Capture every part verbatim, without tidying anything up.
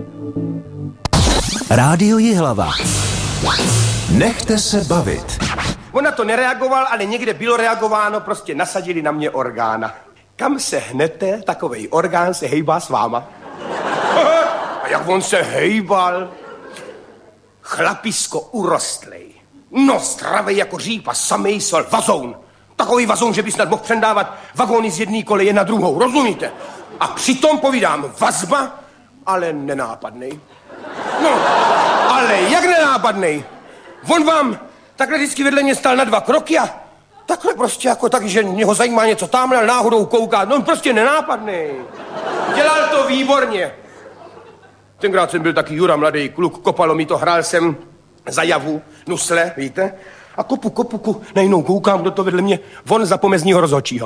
Rádio Jihlava. Nechte se bavit. On na to nereagoval, ale někde bylo reagováno, prostě nasadili na mě orgána. Kam se hnete, takovej orgán se hejbá s váma. A jak on se hejbal? Chlapisko urostlej. No, zdravej jako řípa, samej sol, vazoun. Takový vazoun, že by snad mohl přendávat vagóny z jedné koleje na druhou, rozumíte? A přitom povídám vazba, ale nenápadnej. No, ale jak nenápadnej? On vám takhle vždycky vedle mě stál na dva kroky a takhle prostě jako tak, že něho zajímá něco tamhle, náhodou kouká. No, prostě nenápadnej. Dělal to výborně. Tenkrát jsem byl taky Jura, mladý kluk, kopalo mi to, hrál jsem za javu, nusle, víte? A kopu, kopu, ku, najednou koukám, kdo to vedle mě, von za pomezního rozhodčího.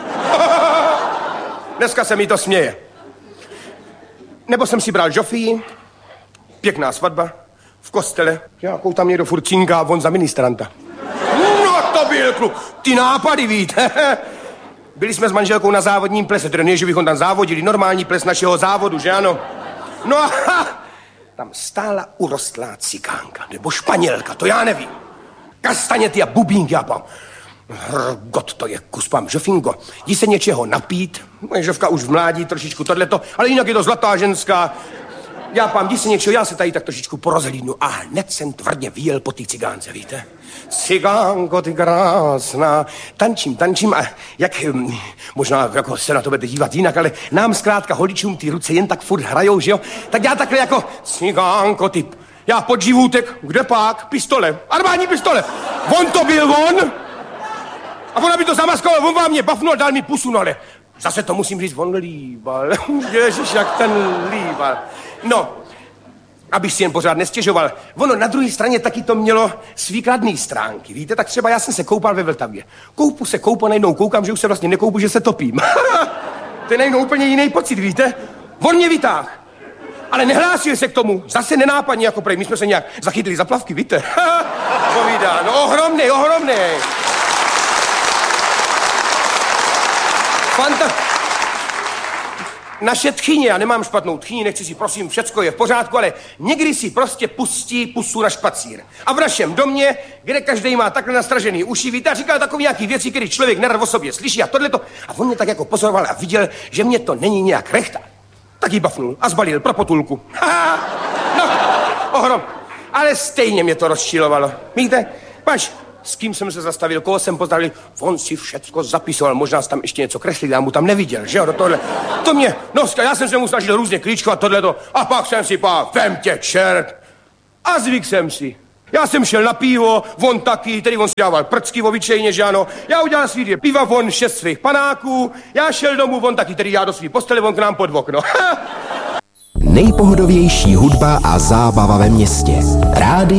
Dneska se mi to směje. Nebo jsem si bral Žofii, pěkná svatba, v kostele, nějakou tam někdo furt cinká, von za ministranta. No to byl kluk, ty nápady, víte? Byli jsme s manželkou na závodním plese, tedy ne, že bychom tam závodili, normální ples našeho závodu, že ano? No a tam stála urostlá cikánka, nebo španělka, to já nevím. Kastaněty a bubínky a pám. Hrgot, to je kus, pám, Žofinko, jdi se něčeho napít, moje Žovka už v mládí trošičku tohleto, ale jinak je to zlatá ženská. Já pám, jdi se něčeho, já se tady tak trošičku porozhlídnu a hned jsem tvrdě vyjel po té cigánce, víte? Cigánko, ty krásná. Tančím, tančím a jak, možná jako se na to budete dívat jinak, ale nám zkrátka holičům ty ruce jen tak furt hrajou, že jo? Tak já takhle jako, cigánko, ty, já pod živůtek, kde pak? Pistole, armádní pistole. On to byl on. A ona by to zamaskoval, on vám mě bafnul, dal mi pusu, no ale zase to musím říct, on líbal. Ježiš, jak ten líbal. No, abych si jen pořád nestěžoval. Ono na druhé straně taky to mělo svý kladný stránky, víte? Tak třeba já jsem se koupal ve Vltavě. Koupu se koupu, najednou koukám, že už se vlastně nekoupu, že se topím. To je najednou úplně jiný pocit, víte? On mě vytáh. Ale nehlásil se k tomu, zase nenápadně jako prej. My jsme se nějak zachytili za plavky, víte? Povídá, no ohromnej, ohromnej. Fanta... Naše tchyně, já nemám špatnou tchyni, nechci si, prosím, všecko je v pořádku, ale někdy si prostě pustí pusu na špacír. A v našem domě, kde každý má takhle nastražený uši, víte, a říkal takový nějaký věci, který člověk nerad o sobě slyší a tohleto. A on mě tak jako pozoroval a viděl, že mě to není nějak rechta. Tak jí bafnul a zbalil pro potulku. No, ohrom. Ale stejně mě to rozčilovalo. Víte, pač, s kým jsem se zastavil, koho jsem pozdravil, on si všecko zapisoval, možná tam ještě něco kreslil, já mu tam neviděl, že jo, do tohle. To mě, no, já jsem se mu snažil různě klíčkovat tohleto, a pak jsem si pá, vem tě čert. A zvyk jsem si. Já jsem šel na pivo, on taky, tedy on si dával prcky obyčejně, že ano. Já udělal svý dvě piva, on šest svých panáků, já šel domů, on taky, tedy já do svý postele, on k nám pod okno. Nejpohodovější hudba a zábava ve městě. Rádio